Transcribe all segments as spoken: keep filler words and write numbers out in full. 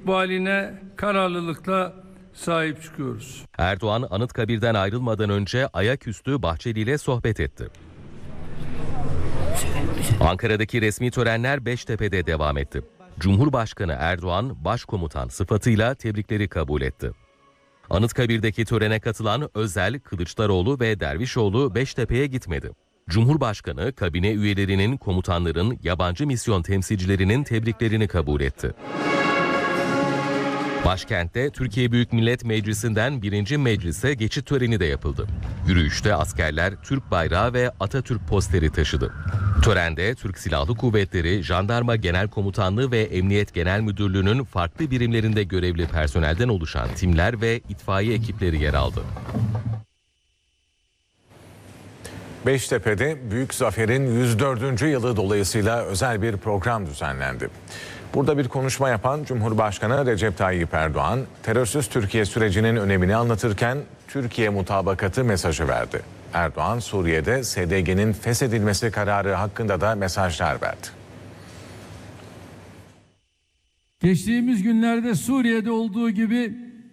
istikbaline kararlılıkla sahip çıkıyoruz. Erdoğan Anıtkabir'den ayrılmadan önce ayaküstü Bahçeli ile sohbet etti. Ankara'daki resmi törenler Beştepe'de devam etti. Cumhurbaşkanı Erdoğan başkomutan sıfatıyla tebrikleri kabul etti. Anıtkabir'deki törene katılan Özel, Kılıçdaroğlu ve Dervişoğlu Beştepe'ye gitmedi. Cumhurbaşkanı kabine üyelerinin, komutanların, yabancı misyon temsilcilerinin tebriklerini kabul etti. Başkentte Türkiye Büyük Millet Meclisi'nden birinci meclise geçit töreni de yapıldı. Yürüyüşte askerler Türk bayrağı ve Atatürk posteri taşıdı. Törende Türk Silahlı Kuvvetleri, Jandarma Genel Komutanlığı ve Emniyet Genel Müdürlüğü'nün farklı birimlerinde görevli personelden oluşan timler ve itfaiye ekipleri yer aldı. Beştepe'de Büyük Zafer'in yüz dördüncü yılı dolayısıyla özel bir program düzenlendi. Burada bir konuşma yapan Cumhurbaşkanı Recep Tayyip Erdoğan, terörsüz Türkiye sürecinin önemini anlatırken Türkiye mutabakatı mesajı verdi. Erdoğan, Suriye'de S D G'nin feshedilmesi kararı hakkında da mesajlar verdi. Geçtiğimiz günlerde Suriye'de olduğu gibi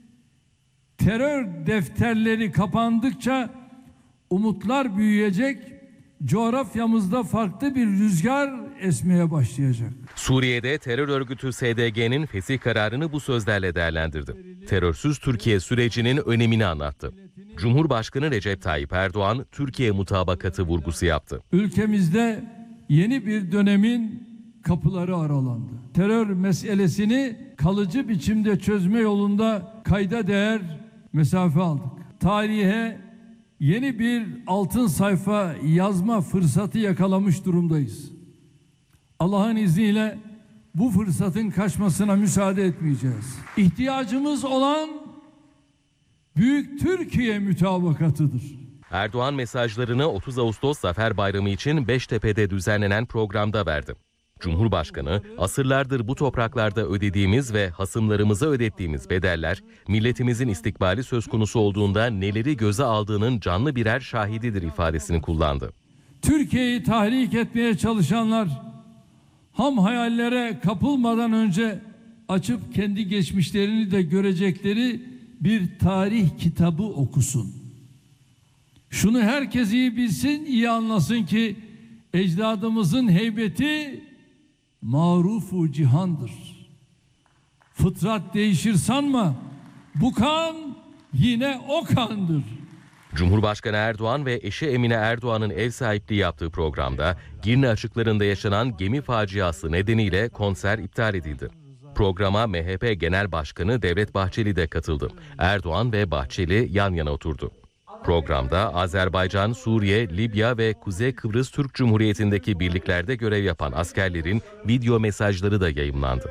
terör defterleri kapandıkça umutlar büyüyecek, coğrafyamızda farklı bir rüzgar esmeye başlayacak. Suriye'de terör örgütü S D G'nin fesih kararını bu sözlerle değerlendirdi. Terörsüz Türkiye sürecinin önemini anlattı. Cumhurbaşkanı Recep Tayyip Erdoğan, Türkiye mutabakatı vurgusu yaptı. Ülkemizde yeni bir dönemin kapıları aralandı. Terör meselesini kalıcı biçimde çözme yolunda kayda değer mesafe aldık. Tarihe yeni bir altın sayfa yazma fırsatı yakalamış durumdayız. Allah'ın izniyle bu fırsatın kaçmasına müsaade etmeyeceğiz. İhtiyacımız olan Büyük Türkiye mutabakatıdır. Erdoğan mesajlarını otuz Ağustos Zafer Bayramı için Beştepe'de düzenlenen programda verdi. Cumhurbaşkanı, asırlardır bu topraklarda ödediğimiz ve hasımlarımıza ödettiğimiz bedeller, milletimizin istikbali söz konusu olduğunda neleri göze aldığının canlı birer şahididir ifadesini kullandı. Türkiye'yi tahrik etmeye çalışanlar, ham hayallere kapılmadan önce açıp kendi geçmişlerini de görecekleri bir tarih kitabı okusun. Şunu herkes iyi bilsin, iyi anlasın ki ecdadımızın heybeti marufu cihandır. Fıtrat değişir sanma, bu kan yine o kandır. Cumhurbaşkanı Erdoğan ve eşi Emine Erdoğan'ın ev sahipliği yaptığı programda Girne açıklarında yaşanan gemi faciası nedeniyle konser iptal edildi. Programa M H P Genel Başkanı Devlet Bahçeli de katıldı. Erdoğan ve Bahçeli yan yana oturdu. Programda Azerbaycan, Suriye, Libya ve Kuzey Kıbrıs Türk Cumhuriyeti'ndeki birliklerde görev yapan askerlerin video mesajları da yayımlandı.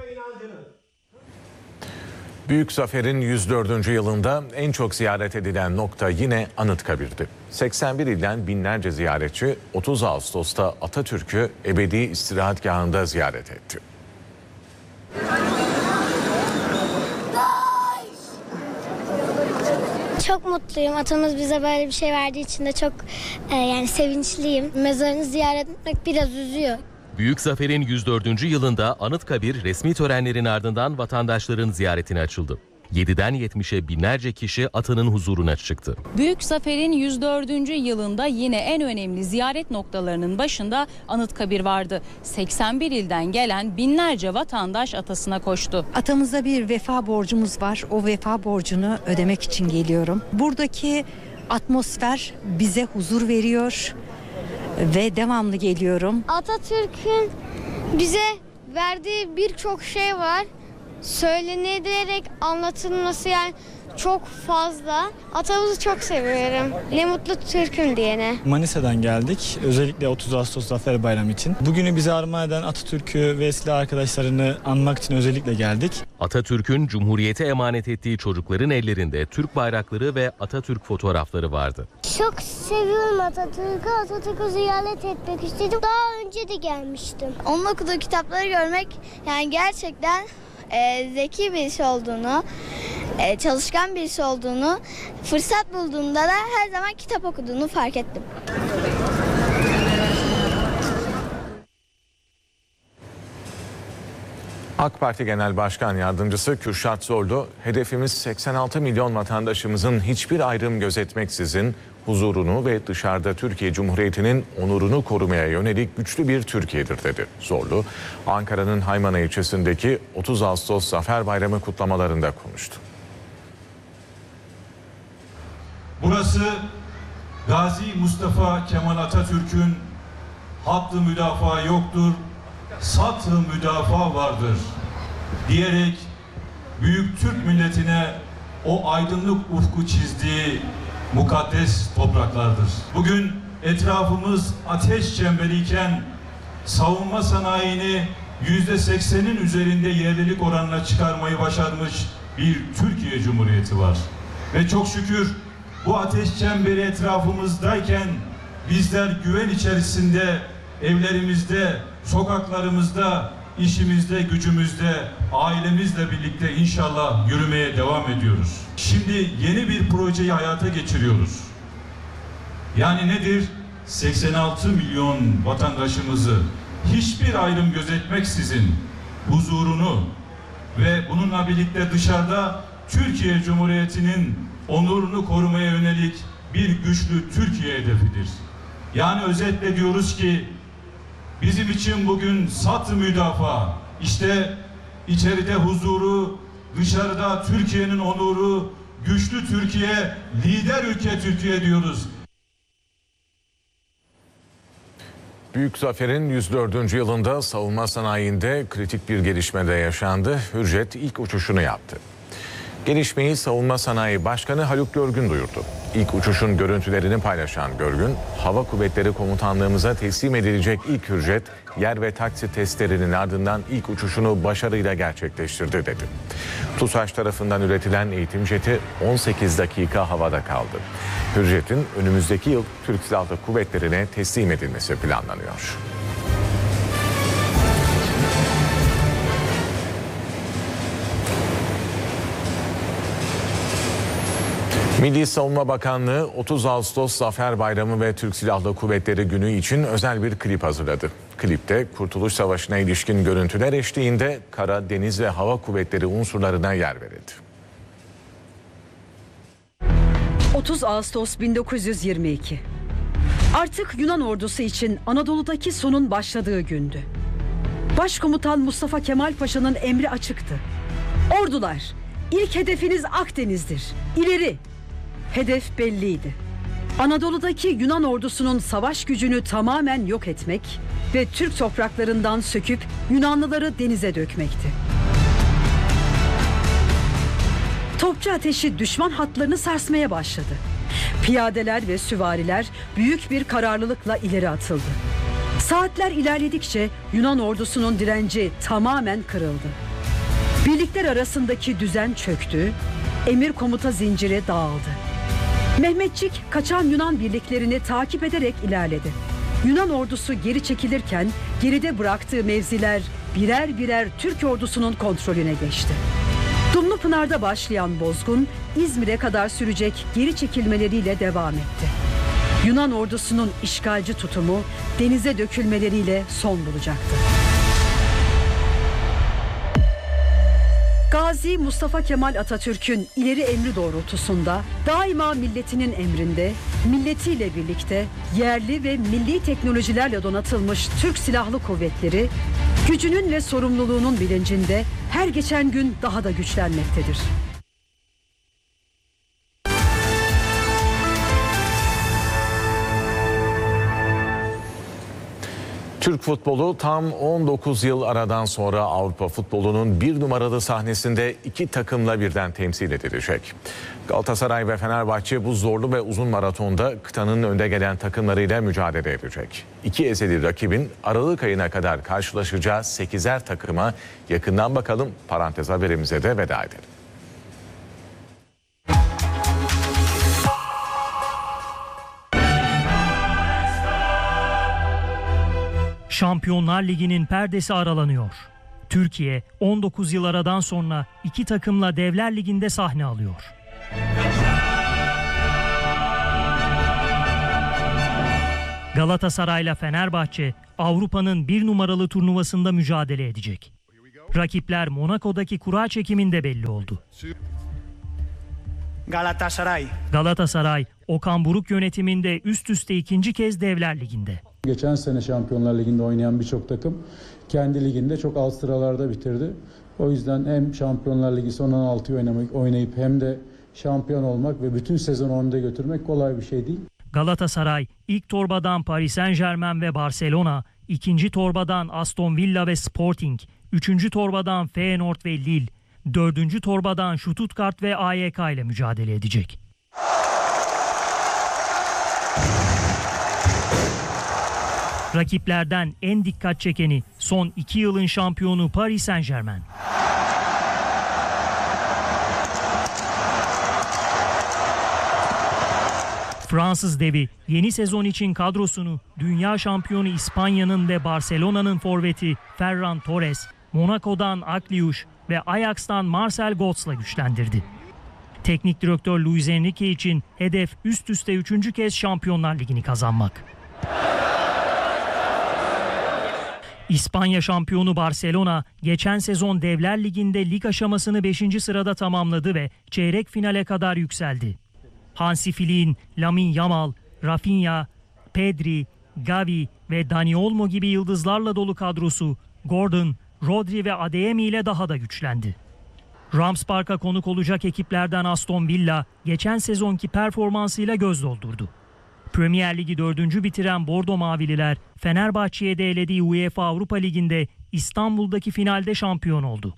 Büyük Zafer'in yüz dördüncü yılında en çok ziyaret edilen nokta yine Anıtkabir'di. seksen bir ilden binlerce ziyaretçi otuz Ağustos'ta Atatürk'ü ebedi istirahatgahında ziyaret etti. Çok mutluyum. Atamız bize böyle bir şey verdiği için de çok e, yani sevinçliyim. Mezarını ziyaret etmek biraz üzüyor. Büyük Zafer'in yüz dördüncü yılında Anıtkabir resmi törenlerin ardından vatandaşların ziyaretine açıldı. yediden yetmişe binlerce kişi atanın huzuruna çıktı. Büyük Zafer'in yüz dördüncü yılında yine en önemli ziyaret noktalarının başında Anıtkabir vardı. seksen bir ilden gelen binlerce vatandaş atasına koştu. Atamıza bir vefa borcumuz var. O vefa borcunu ödemek için geliyorum. Buradaki atmosfer bize huzur veriyor ve devamlı geliyorum. Atatürk'ün bize verdiği birçok şey var. Söylenilerek anlatılması yani çok fazla. Atamızı çok seviyorum. Ne mutlu Türk'üm diyene. Manisa'dan geldik. Özellikle otuz Ağustos Zafer Bayramı için. Bugünü bize armağan eden Atatürk'ü ve silah arkadaşlarını anmak için özellikle geldik. Atatürk'ün Cumhuriyete emanet ettiği çocukların ellerinde Türk bayrakları ve Atatürk fotoğrafları vardı. Çok seviyorum Atatürk'ü. Atatürk'ü ziyaret etmek istedim. Daha önce de gelmiştim. Onun okuduğu kitapları görmek yani gerçekten e, zeki birisi olduğunu, e, çalışkan birisi olduğunu, fırsat bulduğunda da her zaman kitap okuduğunu fark ettim. AK Parti Genel Başkan Yardımcısı Kürşat Zorlu, hedefimiz seksen altı milyon vatandaşımızın hiçbir ayrım gözetmeksizin huzurunu ve dışarıda Türkiye Cumhuriyeti'nin onurunu korumaya yönelik güçlü bir Türkiye'dir dedi. Zorlu, Ankara'nın Haymana ilçesindeki otuz Ağustos Zafer Bayramı kutlamalarında konuştu. Burası Gazi Mustafa Kemal Atatürk'ün hattı müdafaa yoktur, sat-ı müdafaa vardır diyerek büyük Türk milletine o aydınlık ufku çizdiği mukaddes topraklardır. Bugün etrafımız ateş çemberiyken savunma sanayini yüzde seksenin üzerinde yerlilik oranına çıkarmayı başarmış bir Türkiye Cumhuriyeti var. Ve çok şükür bu ateş çemberi etrafımızdayken bizler güven içerisinde, evlerimizde, sokaklarımızda, işimizde, gücümüzde, ailemizle birlikte inşallah yürümeye devam ediyoruz. Şimdi yeni bir projeyi hayata geçiriyoruz. Yani nedir? seksen altı milyon vatandaşımızı hiçbir ayrım gözetmeksizin huzurunu ve bununla birlikte dışarıda Türkiye Cumhuriyeti'nin onurunu korumaya yönelik bir güçlü Türkiye hedefidir. Yani özetle diyoruz ki bizim için bugün sat-ı müdafaa, işte içeride huzuru, dışarıda Türkiye'nin onuru, güçlü Türkiye, lider ülke Türkiye diyoruz. Büyük Zafer'in yüz dördüncü yılında savunma sanayinde kritik bir gelişme de yaşandı. Hürjet ilk uçuşunu yaptı. Gelişmeyi Savunma Sanayi Başkanı Haluk Görgün duyurdu. İlk uçuşun görüntülerini paylaşan Görgün, Hava Kuvvetleri Komutanlığımıza teslim edilecek ilk Hürjet, yer ve taksi testlerinin ardından ilk uçuşunu başarıyla gerçekleştirdi dedi. TUSAŞ tarafından üretilen eğitim jeti on sekiz dakika havada kaldı. Hürjet'in önümüzdeki yıl Türk Silahlı Kuvvetleri'ne teslim edilmesi planlanıyor. Milli Savunma Bakanlığı otuz Ağustos Zafer Bayramı ve Türk Silahlı Kuvvetleri Günü için özel bir klip hazırladı. Klipte Kurtuluş Savaşı'na ilişkin görüntüler eşliğinde kara, deniz ve hava kuvvetleri unsurlarına yer verildi. otuz Ağustos bin dokuz yüz yirmi iki. Artık Yunan ordusu için Anadolu'daki sonun başladığı gündü. Başkomutan Mustafa Kemal Paşa'nın emri açıktı. Ordular, ilk hedefiniz Akdeniz'dir. İleri! Hedef belliydi. Anadolu'daki Yunan ordusunun savaş gücünü tamamen yok etmek ve Türk topraklarından söküp Yunanlıları denize dökmekti. Topçu ateşi düşman hatlarını sarsmaya başladı. Piyadeler ve süvariler büyük bir kararlılıkla ileri atıldı. Saatler ilerledikçe Yunan ordusunun direnci tamamen kırıldı. Birlikler arasındaki düzen çöktü, emir komuta zinciri dağıldı. Mehmetçik kaçan Yunan birliklerini takip ederek ilerledi. Yunan ordusu geri çekilirken geride bıraktığı mevziler birer birer Türk ordusunun kontrolüne geçti. Dumlupınar'da başlayan bozgun İzmir'e kadar sürecek geri çekilmeleriyle devam etti. Yunan ordusunun işgalci tutumu denize dökülmeleriyle son bulacaktı. Gazi Mustafa Kemal Atatürk'ün ileri emri doğrultusunda daima milletinin emrinde, milletiyle birlikte yerli ve milli teknolojilerle donatılmış Türk Silahlı Kuvvetleri, gücünün ve sorumluluğunun bilincinde her geçen gün daha da güçlenmektedir. Türk futbolu tam on dokuz yıl aradan sonra Avrupa futbolunun bir numaralı sahnesinde iki takımla birden temsil edilecek. Galatasaray ve Fenerbahçe bu zorlu ve uzun maratonda kıtanın önde gelen takımlarıyla mücadele edecek. İki ezeli rakibin Aralık ayına kadar karşılaşacağı sekizer takıma yakından bakalım, parantez haberimize de veda edelim. Şampiyonlar Ligi'nin perdesi aralanıyor. Türkiye on dokuz yıl aradan sonra iki takımla Devler Ligi'nde sahne alıyor. Galatasaray'la Fenerbahçe Avrupa'nın bir numaralı turnuvasında mücadele edecek. Rakipler Monaco'daki kura çekiminde belli oldu. Galatasaray. Galatasaray, Okan Buruk yönetiminde üst üste ikinci kez Devler Ligi'nde. Geçen sene Şampiyonlar Ligi'nde oynayan birçok takım kendi liginde çok alt sıralarda bitirdi. O yüzden hem Şampiyonlar Ligi son on altıyı oynamak, oynayıp hem de şampiyon olmak ve bütün sezonu önde götürmek kolay bir şey değil. Galatasaray ilk torbadan Paris Saint-Germain ve Barcelona, ikinci torbadan Aston Villa ve Sporting, üçüncü torbadan Feyenoord ve Lille, dördüncü torbadan Stuttgart ve A Y K ile mücadele edecek. Rakiplerden en dikkat çekeni son iki yılın şampiyonu Paris Saint-Germain. Fransız devi yeni sezon için kadrosunu dünya şampiyonu İspanya'nın ve Barcelona'nın forveti Ferran Torres, Monaco'dan Akliuş ve Ajax'tan Marcel Gots'la güçlendirdi. Teknik direktör Luis Enrique için hedef üst üste üçüncü kez Şampiyonlar Ligi'ni kazanmak. İspanya şampiyonu Barcelona geçen sezon Devler Ligi'nde lig aşamasını beşinci sırada tamamladı ve çeyrek finale kadar yükseldi. Hansi Flick'in Lamine Yamal, Rafinha, Pedri, Gavi ve Dani Olmo gibi yıldızlarla dolu kadrosu Gordon, Rodri ve Adeyemi ile daha da güçlendi. Rams Park'a konuk olacak ekiplerden Aston Villa geçen sezonki performansıyla göz doldurdu. Premier Ligi dördüncü bitiren Bordo Mavililer Fenerbahçe'ye de elediği UEFA Avrupa Ligi'nde İstanbul'daki finalde şampiyon oldu.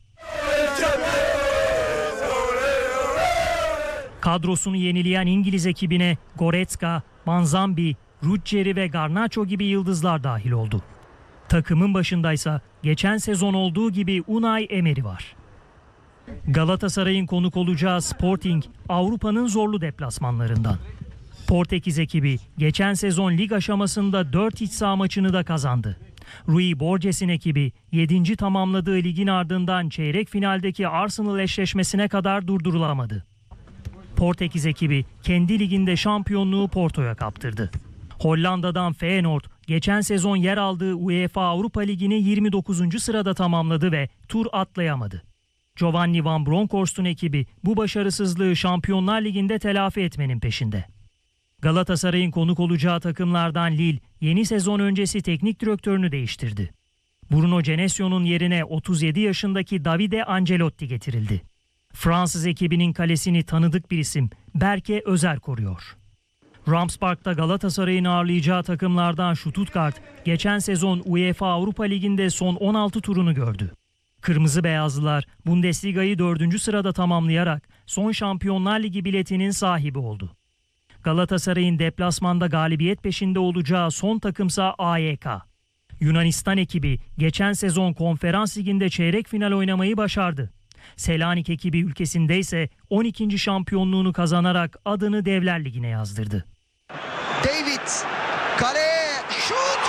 Kadrosunu yenileyen İngiliz ekibine Goretzka, Manzambi, Ruggeri ve Garnacho gibi yıldızlar dahil oldu. Takımın başındaysa geçen sezon olduğu gibi Unai Emery var. Galatasaray'ın konuk olacağı Sporting, Avrupa'nın zorlu deplasmanlarından. Portekiz ekibi geçen sezon lig aşamasında dört iç saha maçını da kazandı. Rui Borges'in ekibi yedinci tamamladığı ligin ardından çeyrek finaldeki Arsenal eşleşmesine kadar durdurulamadı. Portekiz ekibi kendi liginde şampiyonluğu Porto'ya kaptırdı. Hollanda'dan Feyenoord geçen sezon yer aldığı UEFA Avrupa Ligi'ni yirmi dokuzuncu sırada tamamladı ve tur atlayamadı. Giovanni Van Bronckhorst'un ekibi bu başarısızlığı Şampiyonlar Ligi'nde telafi etmenin peşinde. Galatasaray'ın konuk olacağı takımlardan Lille yeni sezon öncesi teknik direktörünü değiştirdi. Bruno Genesio'nun yerine otuz yedi yaşındaki Davide Ancelotti getirildi. Fransız ekibinin kalesini tanıdık bir isim Berke Özer koruyor. Rams Park'ta Galatasaray'ın ağırlayacağı takımlardan Stuttgart geçen sezon UEFA Avrupa Ligi'nde son on altı turunu gördü. Kırmızı Beyazlılar Bundesliga'yı dördüncü sırada tamamlayarak son Şampiyonlar Ligi biletinin sahibi oldu. Galatasaray'ın deplasmanda galibiyet peşinde olacağı son takımsa A Y K. Yunanistan ekibi geçen sezon Konferans Ligi'nde çeyrek final oynamayı başardı. Selanik ekibi ülkesinde ise on ikinci şampiyonluğunu kazanarak adını Devler Ligi'ne yazdırdı. David, kale, şut!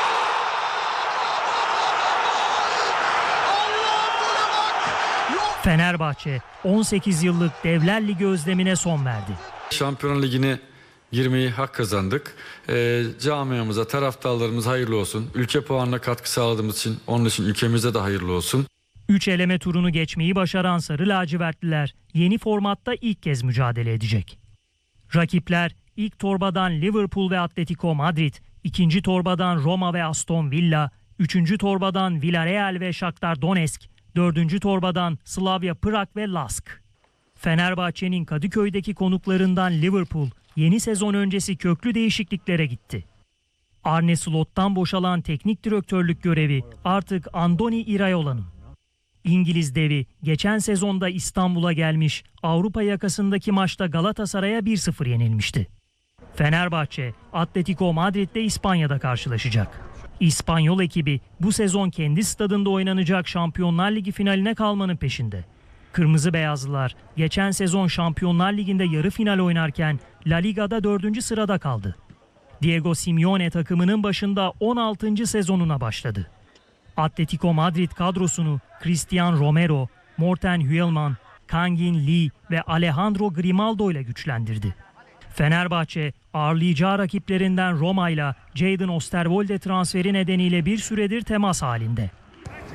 Fenerbahçe on sekiz yıllık Devler Ligi özlemine son verdi. Şampiyonlar Ligi'ne girmeyi hak kazandık. E, camiamıza, taraftarlarımıza hayırlı olsun. Ülke puanına katkı sağladığımız için, onun için ülkemize de hayırlı olsun. Üç eleme turunu geçmeyi başaran Sarı Lacivertliler yeni formatta ilk kez mücadele edecek. Rakipler ilk torbadan Liverpool ve Atletico Madrid, ikinci torbadan Roma ve Aston Villa, üçüncü torbadan Villarreal ve Shakhtar Donetsk, dördüncü torbadan Slavia Prag ve Lask. Fenerbahçe'nin Kadıköy'deki konuklarından Liverpool yeni sezon öncesi köklü değişikliklere gitti. Arne Slot'tan boşalan teknik direktörlük görevi artık Andoni Iraiola'nın. İngiliz devi geçen sezonda İstanbul'a gelmiş, Avrupa yakasındaki maçta Galatasaray'a bir sıfır yenilmişti. Fenerbahçe, Atletico Madrid'de İspanya'da karşılaşacak. İspanyol ekibi bu sezon kendi stadında oynanacak Şampiyonlar Ligi finaline kalmanın peşinde. Kırmızı Beyazlılar geçen sezon Şampiyonlar Ligi'nde yarı final oynarken La Liga'da dördüncü sırada kaldı. Diego Simeone takımının başında on altıncı sezonuna başladı. Atletico Madrid kadrosunu Cristian Romero, Morten Huelman, Kangin Lee ve Alejandro Grimaldo ile güçlendirdi. Fenerbahçe ağırlayacağı rakiplerinden Roma ile Jadon Osterwolde transferi nedeniyle bir süredir temas halinde.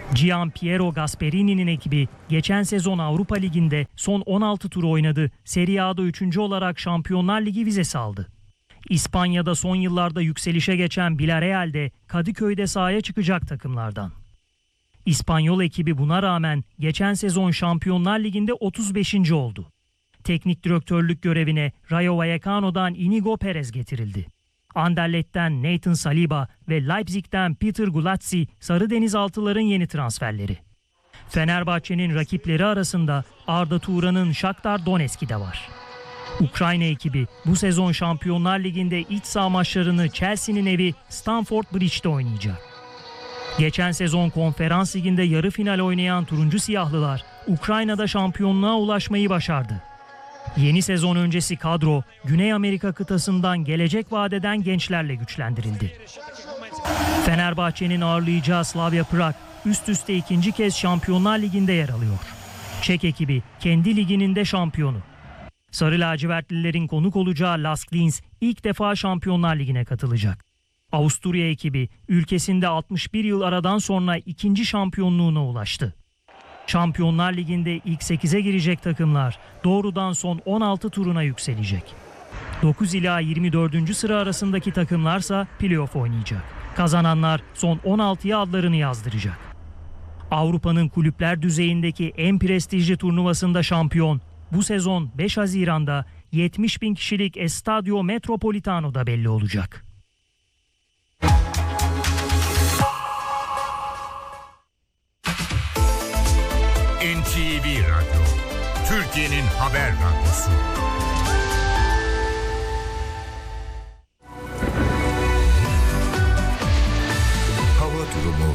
Gian Piero Gasperini'nin ekibi geçen sezon Avrupa Ligi'nde son on altı turu oynadı. Serie A'da üçüncü olarak Şampiyonlar Ligi vizesi aldı. İspanya'da son yıllarda yükselişe geçen Villarreal'de Kadıköy'de sahaya çıkacak takımlardan. İspanyol ekibi buna rağmen geçen sezon Şampiyonlar Ligi'nde otuz beşinci oldu. Teknik direktörlük görevine Rayo Vallecano'dan Inigo Perez getirildi. Anderlet'ten Nathan Saliba ve Leipzig'ten Peter Gulazzi Sarı Denizaltıların yeni transferleri. Fenerbahçe'nin rakipleri arasında Arda Turan'ın Shakhtar Donetsk'i de var. Ukrayna ekibi bu sezon Şampiyonlar Ligi'nde iç saha maçlarını Chelsea'nin evi Stamford Bridge'de oynayacak. Geçen sezon Konferans Ligi'nde yarı final oynayan turuncu siyahlılar Ukrayna'da şampiyonluğa ulaşmayı başardı. Yeni sezon öncesi kadro Güney Amerika kıtasından gelecek vadeden gençlerle güçlendirildi. Fenerbahçe'nin ağırlayacağı Slavia Prag üst üste ikinci kez Şampiyonlar Ligi'nde yer alıyor. Çek ekibi kendi liginin de şampiyonu. Sarı lacivertlilerin konuk olacağı Lask Linz ilk defa Şampiyonlar Ligi'ne katılacak. Avusturya ekibi ülkesinde altmış bir yıl aradan sonra ikinci şampiyonluğuna ulaştı. Şampiyonlar Ligi'nde ilk sekize girecek takımlar doğrudan son on altı turuna yükselecek. dokuz ila yirmi dördüncü sıra arasındaki takımlarsa playoff oynayacak. Kazananlar son on altıya adlarını yazdıracak. Avrupa'nın kulüpler düzeyindeki en prestijli turnuvasında şampiyon bu sezon beş Haziran'da yetmiş bin kişilik Estadio Metropolitano'da belli olacak. N T V Radyo, Türkiye'nin haber radyosu. Hava durumu.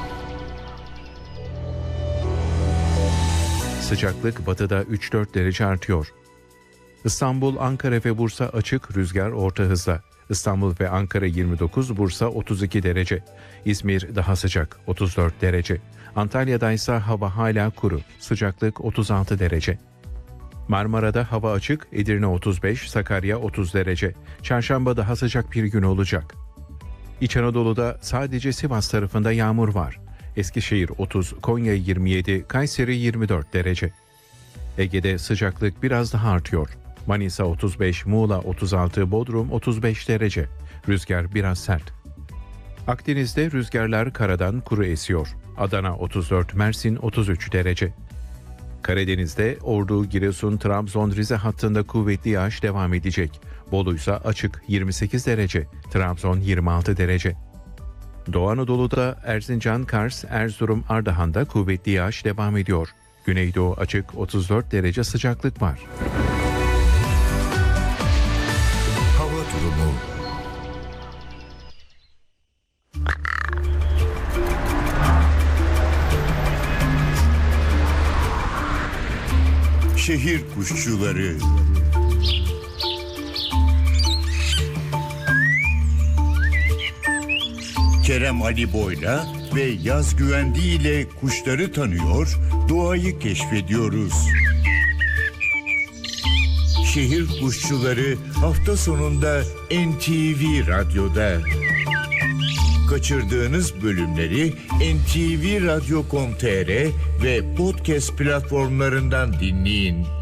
Sıcaklık batıda üç dört derece artıyor. İstanbul, Ankara ve Bursa açık, rüzgar orta hızla. İstanbul ve Ankara yirmi dokuz, Bursa otuz iki derece. İzmir daha sıcak, otuz dört derece. Antalya'da ise hava hala kuru, sıcaklık otuz altı derece. Marmara'da hava açık, Edirne otuz beş, Sakarya otuz derece. Çarşamba daha sıcak bir gün olacak. İç Anadolu'da sadece Sivas tarafında yağmur var. Eskişehir otuz, Konya yirmi yedi, Kayseri yirmi dört derece. Ege'de sıcaklık biraz daha artıyor. Manisa otuz beş, Muğla otuz altı, Bodrum otuz beş derece. Rüzgar biraz sert. Akdeniz'de rüzgarlar karadan kuru esiyor. Adana otuz dört, Mersin otuz üç derece. Karadeniz'de Ordu, Giresun, Trabzon, Rize hattında kuvvetli yağış devam edecek. Bolu ise açık, yirmi sekiz derece. Trabzon yirmi altı derece. Doğu Anadolu'da Erzincan, Kars, Erzurum, Ardahan'da kuvvetli yağış devam ediyor. Güneydoğu açık, otuz dört derece sıcaklık var. Hava durumu. Şehir kuşçuları. Kerem Ali Boyla ve Yaz Güvendi ile kuşları tanıyor, doğayı keşfediyoruz. Şehir kuşçuları hafta sonunda N T V Radyo'da. Kaçırdığınız bölümleri en te ve radyo nokta com nokta tr ve podcast platformlarından dinleyin.